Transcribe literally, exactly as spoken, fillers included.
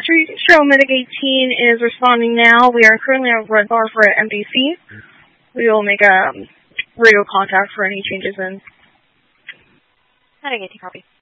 Trail Medic eighteen is responding now. We are currently at Red Bar for M D C. We will make a um, radio contact for any changes in. Medic eighteen, copy.